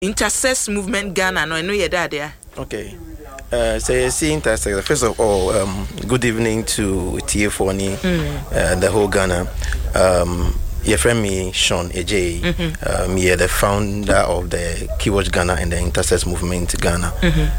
Intersex Movement Ghana, no, I know you're there. Okay. So you see Intersex. First of all, good evening to TF1, the whole Ghana. Your friend me, Sean AJ. Me the founder of the Keywatch Ghana and the Intersex Movement Ghana.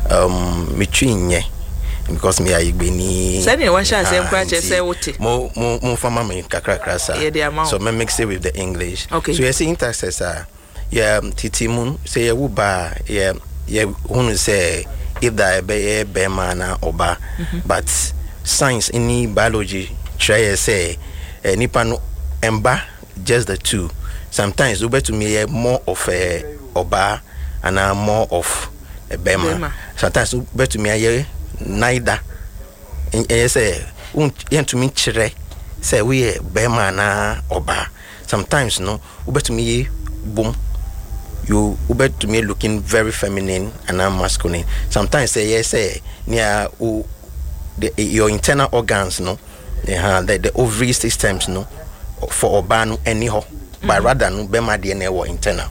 Me twinye because me I been. Send you one shot. Say what? Mo farmer me kakra krasa. So me mix it with the English. Okay. So you see Intersex. Yeah, Titimun say you ba yeah who say if that be man oba, but science in biology try say nipa no emba just the two. Sometimes over to me more of a oba and more of a bema. Sometimes over to me neither. And say to me chere say we bema na oba. Sometimes no over to me boom. You bet to me looking very feminine and masculine. Sometimes say yes, say near your internal organs, no, the ovary systems, no, for obanu anyhow, but rather no bema DNA or internal.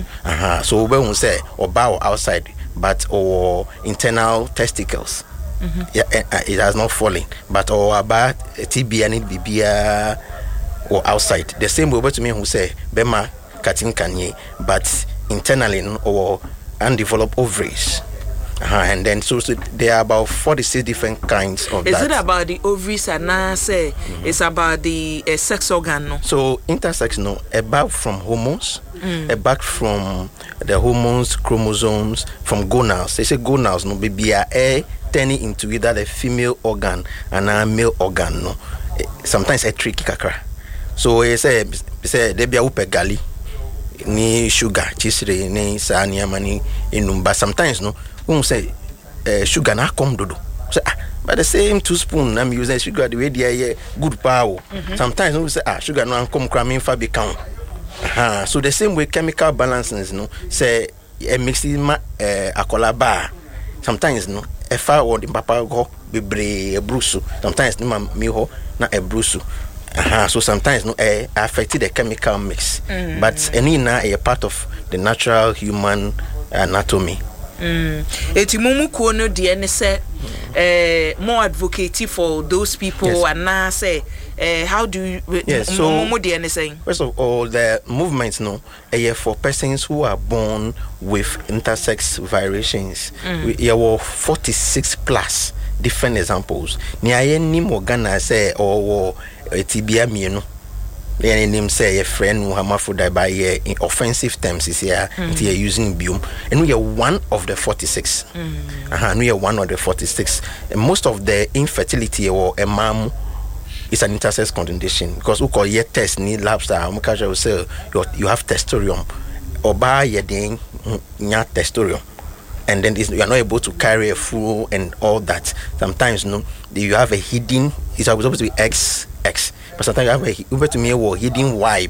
So we won't say oba or outside, but or internal testicles. Yeah, it has not fallen, but or about TB and BBA or outside. The same way to me who say bema cutting kanye, but internally or undeveloped ovaries. And then so there are about 46 different kinds of Is that. It about the ovaries and now say it's about the sex organ? No? So intersex no about from hormones, about from the hormones, chromosomes, from gonals. They say gonals no baby are turning into either the female organ and a male organ no. Sometimes a tricky kakra. So they say they be a upegali. Ni sugar chisre ni sanya mani inumba sometimes no won't say sugar na come dodo say but the same 2 spoon I'm using sugar the way they good power sometimes we say sugar no come cramming fa be count so the same way chemical balances no say a mixing akola bar sometimes no e fa or the papa go bebre e brusu sometimes no me ho na e brusu. So sometimes no affected the chemical mix, but any now a part of the natural human anatomy. Eti mumu kono DNA say more advocating for those people and now say how do you so mumu DNA saying? First of all, the movements no for persons who are born with intersex variations. There were 46 plus different examples. Ni ayeni mogana say or tibia mienu. The name say a friend who hermaphrodite by in offensive terms is here using biome, and we are one of the 46. We are one of the 46. And most of the infertility or a mom is an intersex condition because we call your test need labs that will say you have testosterone or by your ding testosterone. And then you are not able to carry a full and all that. Sometimes you have a hidden. It's supposed to be X, but sometimes you have a hidden Y,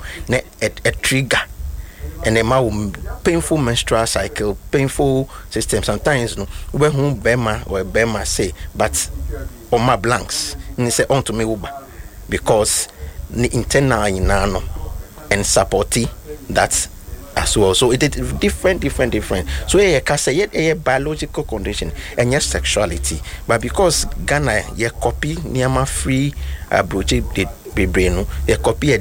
a trigger, and a painful menstrual cycle, painful system. Sometimes when Bema or Bema say, but on my blanks, and they say on to me because the internal inano and supporting that. As well, so it is different. So you can say a biological condition and your sexuality, but because Ghana, you copy Niama free approach, the brain, you copy